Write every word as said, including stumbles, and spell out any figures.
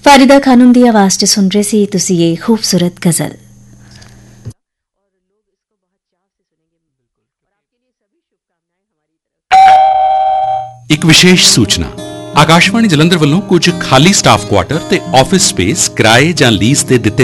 ਫਾਰਿਦਾ ਖਾਨਮ ਦੀ ਆਵਾਜ਼ 'ਚ ਸੁਣ ਰਹੇ ਸੀ ਤੁਸੀਂ ਇਹ ਖੂਬਸੂਰਤ ਗਜ਼ਲ। ਇੱਕ ਵਿਸ਼ੇਸ਼ ਸੂਚਨਾ, ਆਕਾਸ਼ਵਾਣੀ ਜਲੰਧਰ ਵੱਲੋਂ ਕੁਝ ਖਾਲੀ ਸਟਾਫ ਕੁਆਟਰ ਤੇ ਆਫਿਸ ਸਪੇਸ ਕਿਰਾਏ ਜਾਂ ਲੀਜ਼ ਤੇ ਦਿੱਤੇ